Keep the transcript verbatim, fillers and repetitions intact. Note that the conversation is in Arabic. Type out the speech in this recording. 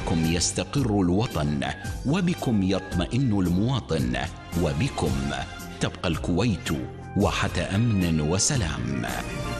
بكم يستقر الوطن، وبكم يطمئن المواطن، وبكم تبقى الكويت واحة أمن وسلام.